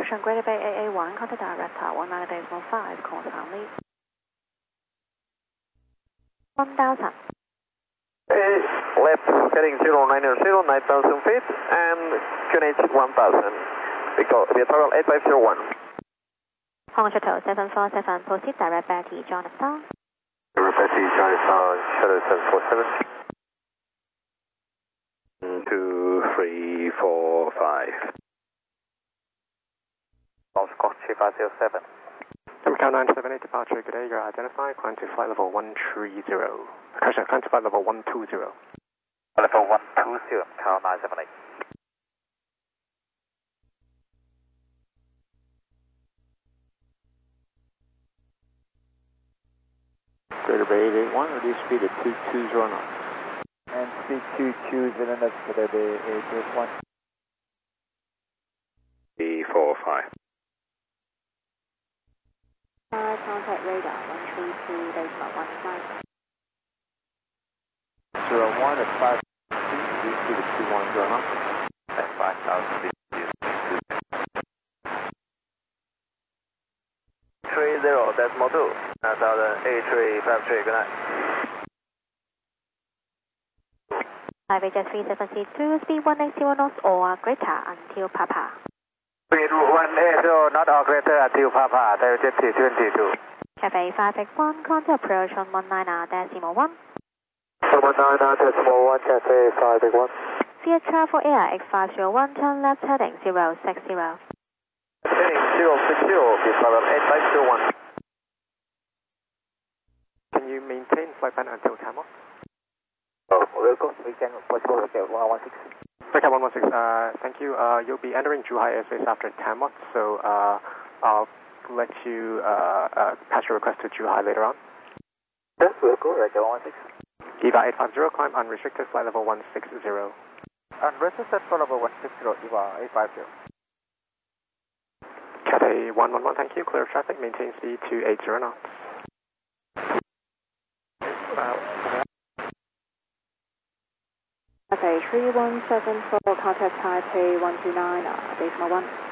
Ocean Greater Bay AA1, contact director 19.5, call Stanley. 1000. Left heading 090, 9,000 feet, and QNH 1000. Via total 8501. Hong Shuttle 747, proceed direct Betty, John Star. Betty, John Star, Shuttle 747. 1, 2, 3, 4, 5. Moscow 3507. Macau 978 departure, good day, you're identified, climb to flight level 130. Correction, climb to flight level 120. Level 120, Macau 978. Greater Bay 881, reduce speed at 220 knots. And speed 220 knots, Greater Bay 881. 345. Contact radar 132, decimal 15. 01 at 5, reduce speed at 210 knots. At 5,000 feet. 30, decimal 2. 9,000, 8353, good night. Highway Jet 37C2, speed 180 knots or greater until Papa. Speed 180, not or greater until Papa, Highway Jet 322. Cafe 5X1, contact approach on 19 decimal 1. 19 decimal 1, Cafe 5X1. Via Travel Air X501, turn left heading 060. Heading 060, via total 8501. Can you maintain flight plan until Tamil? Oh, welcome, we can possible look at 116. Okay, 116, thank you. You'll be entering Zhuhai airspace after Tamil, so I'll let you pass your request to Zhuhai later on. Yes, welcome, Roger 116. EVA 850, climb unrestricted, flight level 160. Unrestricted flight level 160, EVA 850. Cathay 111, thank you. Clear of traffic, maintain speed 280 knots. Cathay 3174, contact Taipei 129, decimal 1.